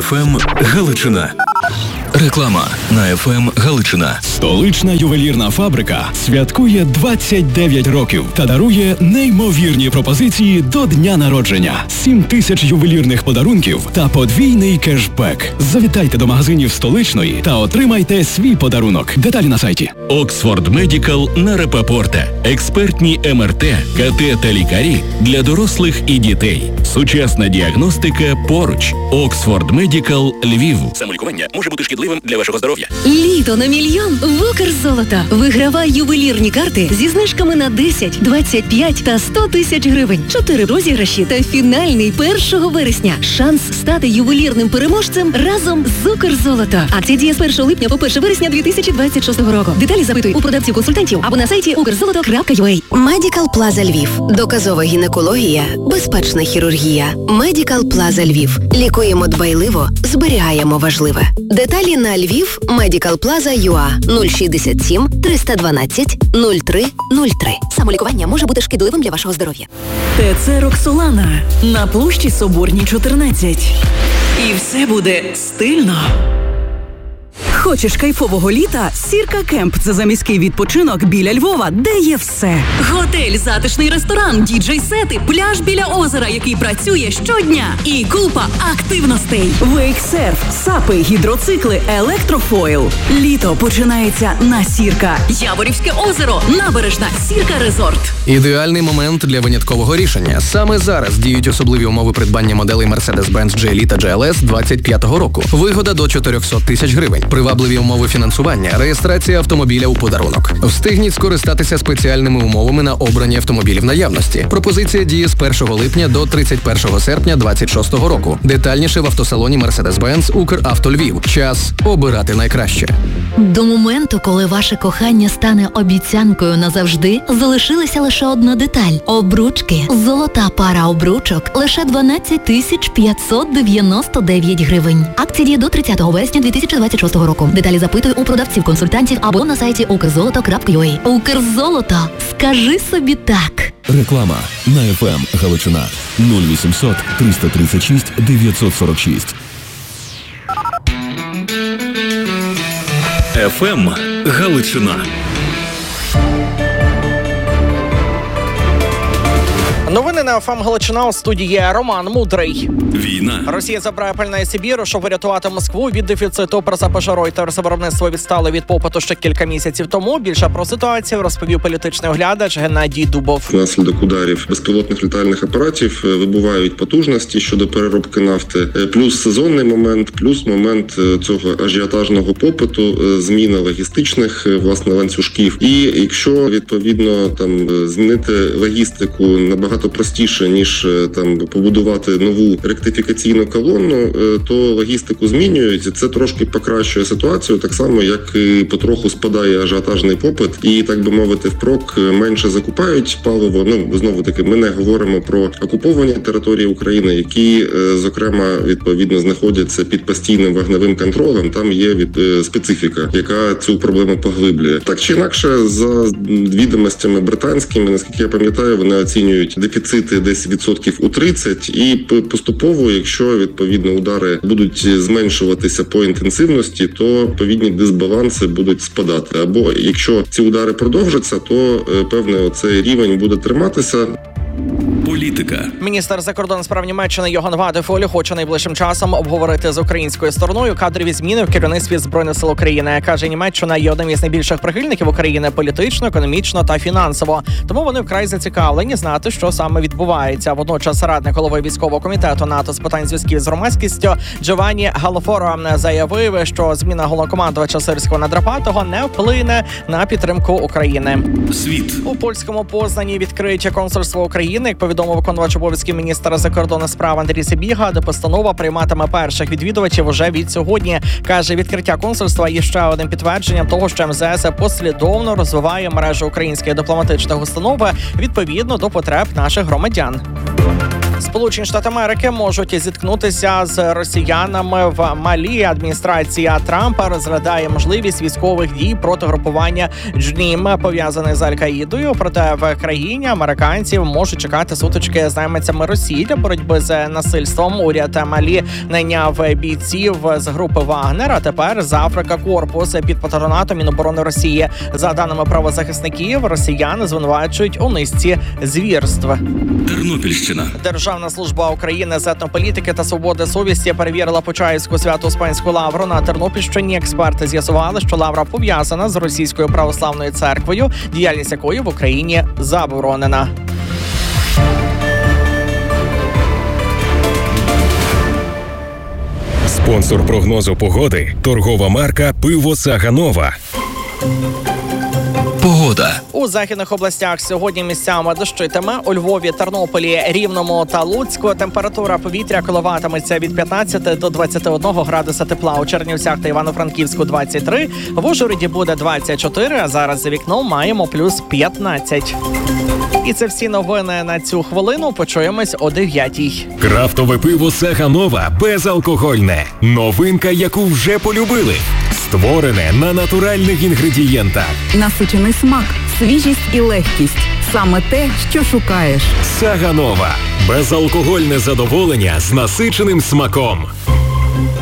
ФМ Галичина. Реклама на ФМ Галичина. Столична ювелірна фабрика святкує 29 років та дарує неймовірні пропозиції до дня народження. 7000 ювелірних подарунків та подвійний кешбек. Завітайте до магазинів Столичної та отримайте свій подарунок. Деталі на сайті. Оксфорд Медикал на Рапопорте. Експертні МРТ, КТ та лікарі для дорослих і дітей. Сучасна діагностика поруч. Оксфорд Медикал Львів. Самолікування може бути шкідливим для вашого здоров'я. Літо на мільйон в Укрзолото. Вигравай ювелірні карти зі знижками на 10, 25 та 100 тисяч гривень. 4 розіграші та фінальний 1 вересня. Шанс стати ювелірним переможцем разом з Укрзолото. Акція діє з 1 липня по 1 вересня 2026 року. Деталі запитуй у продавців-консультантів або на сайті ukrzoloto.ua. Медикал Плаза Львів. Доказова гінекологія, безпечна хірургія. Медикал Плаза Львів. Лікуємо дбайливо, зберігаємо важливе. Деталі на Львів medicalplaza.ua 067 312 03 03. Самолікування може бути шкідливим для вашого здоров'я. ТЦ Роксолана на площі Соборній, 14. І все буде стильно. Хочеш кайфового літа? Сірка Кемп – це заміський відпочинок біля Львова, де є все. Готель, затишний ресторан, діджей-сети, пляж біля озера, який працює щодня. І купа активностей. Вейксерф, сапи, гідроцикли, електрофойл. Літо починається на Сірка. Яворівське озеро, набережна, Сірка Резорт. Ідеальний момент для виняткового рішення. Саме зараз діють особливі умови придбання моделей Mercedes-Benz GLE та GLS 25-го року. Вигода до 400 тисяч гривень. Привабливі умови фінансування, реєстрація автомобіля у подарунок. Встигніть скористатися спеціальними умовами на обрані автомобілі в наявності. Пропозиція діє з 1 липня до 31 серпня 26 року. Детальніше в автосалоні Mercedes-Benz Укравто Львів. Час обирати найкраще. До моменту, коли ваше кохання стане обіцянкою назавжди, залишилася лише одна деталь – обручки. Золота пара обручок – лише 12 599 гривень. Акція діє до 30 вересня 2026 року. Деталі запитуй у продавців-консультантів або на сайті ukrzoloto.ua. Укрзолото. Скажи собі так. Реклама на ФМ Галичина. 0800 336 946. ФМ Галичина. Новини на ФМ Галичина, у студії Роман Мудрий. Війна. Росія забирає пальне Сибіру, щоб врятувати Москву від дефіциту. Про запише Reuters. Виробництво відстало від попиту ще кілька місяців тому. Більше про ситуацію розповів політичний оглядач Геннадій Дубов. Внаслідок ударів безпілотних літальних апаратів вибувають потужності щодо переробки нафти. Плюс сезонний момент, плюс момент цього ажіотажного попиту, зміна логістичних, власне, ланцюжків. І якщо, відповідно, там змінити логістику набагато простіше, ніж там побудувати нову ректифікаційну колону, то логістику змінюють, і це трошки покращує ситуацію, так само, як і потроху спадає ажіотажний попит, і, так би мовити, впрок менше закупають паливо. Ну, знову-таки, ми не говоримо про окуповані території України, які, зокрема, відповідно, знаходяться під постійним вогневим контролем. Там є специфіка, яка цю проблему поглиблює. Так чи інакше, за відомостями британськими, наскільки я пам'ятаю, вони оцінюють дефіцити десь відсотків у 30, і поступово, якщо, відповідно, удари будуть зменшуватися по інтенсивності, то відповідні дисбаланси будуть спадати. Або якщо ці удари продовжаться, то певне оцей рівень буде триматися. Політика. Міністр закордонних справ Німеччини Йоганн Вадефоль хоче найближчим часом обговорити з українською стороною кадрові зміни в керівництві Збройних сил України. Каже, Німеччина є одним із найбільших прихильників України політично, економічно та фінансово. Тому вони вкрай зацікавлені знати, що саме відбувається. Водночас радник голови військового комітету НАТО з питань зв'язків з громадськістю Джованні Галофоро заявив, що зміна головнокомандувача Сирського на Драпатого не вплине на підтримку України. Світ. У польському Познані відкриття консульства України, як повідомив виконувач обов'язків міністра закордонних справ Андрій Сибіга, де постанова прийматиме перших відвідувачів уже від сьогодні. Каже, відкриття консульства є ще одним підтвердженням того, що МЗС послідовно розвиває мережу українських дипломатичних установ відповідно до потреб наших громадян. Сполучені Штати Америки можуть зіткнутися з росіянами в Малі. Адміністрація Трампа розглядає можливість військових дій проти групування Джнім, пов'язаних з Аль-Каїдою. Проте в країні американців можуть чекати сутички з найманцями Росії. Для боротьби з насильством уряд Малі найняв бійців з групи Вагнер, а тепер з Африка Корпус під патронатом Міноборони Росії. За даними правозахисників, росіяни звинувачують у низці звірств. Тернопільщина. Державна служба України з етнополітики та свободи совісті перевірила Почаївську Свято-Успенську лавру на Тернопільщині. Експерти з'ясували, що лавра пов'язана з Російською православною церквою, діяльність якої в Україні заборонена. Спонсор прогнозу погоди – торгова марка «Пиво Саганова». Погода. У західних областях сьогодні місцями дощитиме. У Львові, Тернополі, Рівному та Луцьку температура повітря коливатиметься від 15 до 21 градуса тепла. У Чернівцях та Івано-Франківську 23, в Ужгороді буде 24, а зараз за вікном маємо плюс 15. І це всі новини на цю хвилину. Почуємось о 9-й. Крафтове пиво Саганова безалкогольне. Новинка, яку вже полюбили. Створене на натуральних інгредієнтах. Насичений смак, свіжість і легкість. Саме те, що шукаєш. Саганова. Безалкогольне задоволення з насиченим смаком.